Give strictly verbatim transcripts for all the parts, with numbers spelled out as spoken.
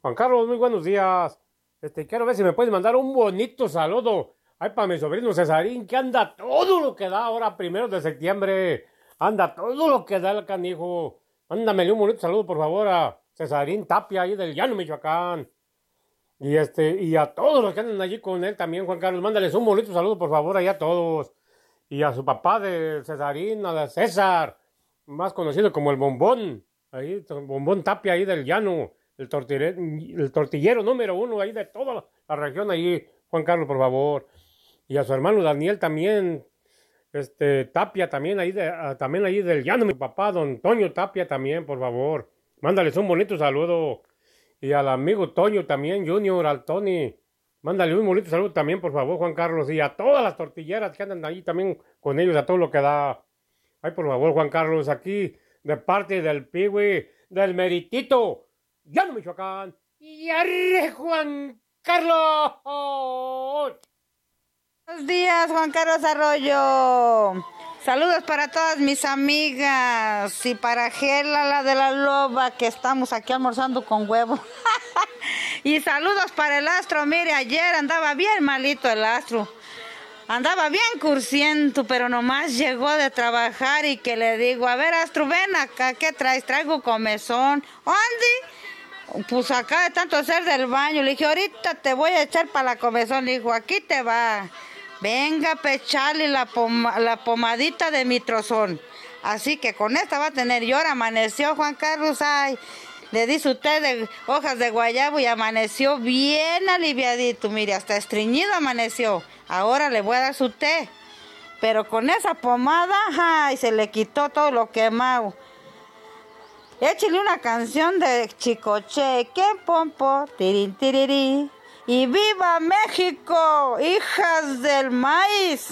Juan Carlos, muy buenos días. Este, quiero ver si me puedes mandar un bonito saludo. Ay, para mi sobrino Cesarín, que anda todo lo que da ahora, primero de septiembre. Anda todo lo que da el canijo. Mándamele un bonito saludo, por favor, a Cesarín Tapia, ahí del Llano, Michoacán. Y este, y a todos los que andan allí con él también, Juan Carlos, mándales un bonito saludo, por favor, allá a todos. Y a su papá de Cesarín, a César, más conocido como el Bombón, ahí, Bombón Tapia, ahí del Llano. El tortillero, el tortillero número uno ahí de toda la, la región ahí, Juan Carlos, por favor. Y a su hermano Daniel también, este, Tapia también ahí, de, uh, también ahí del Llano, mi papá, don Toño Tapia también, por favor. Mándales un bonito saludo. Y al amigo Toño también, Junior, al Tony. Mándale un bonito saludo también, por favor, Juan Carlos. Y a todas las tortilleras que andan ahí también con ellos, a todo lo que da. Ay, por favor, Juan Carlos, aquí, de parte del Piwi, del Meritito, Llano, Michoacán. ¡Y arre, Juan Carlos! Buenos días, Juan Carlos Arroyo. Saludos para todas mis amigas y para Gela, la de la loba, que estamos aquí almorzando con huevo. Y saludos para el Astro. Mire, ayer andaba bien malito el Astro. Andaba bien cursiento, pero nomás llegó de trabajar y que le digo, a ver, Astro, ven acá, ¿qué traes? Traigo comezón. ¿Dónde? Pues acá de tanto hacer del baño. Le dije, ahorita te voy a echar para la comezón. Le dijo, aquí te va. Venga, pecharle la, poma, la pomadita de mitrozón. Así que con esta va a tener. Y ahora amaneció Juan Carlos, ay, le di su té de hojas de guayabo y amaneció bien aliviadito. Mire, hasta estreñido amaneció. Ahora le voy a dar su té. Pero con esa pomada, ay, se le quitó todo lo quemado. Échale una canción de Chicoche, que pompo, tirin tiriri. ¡Y viva México, hijas del maíz!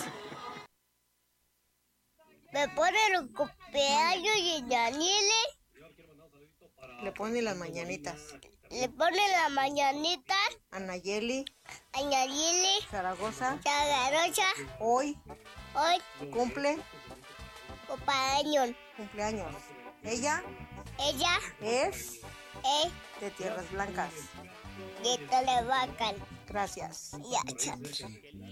Me pone los cumpleaños y Daniele. Le pone las mañanitas. Le pone las mañanitas. A Nayeli. A Nayeli. Zaragoza. Zaragoza. Hoy. Hoy. Cumple. Cumpleaños. Cumpleaños. Ella. Ella. Es. Es. De Tierras Blancas. De Televacan. Gracias. Ya, chao.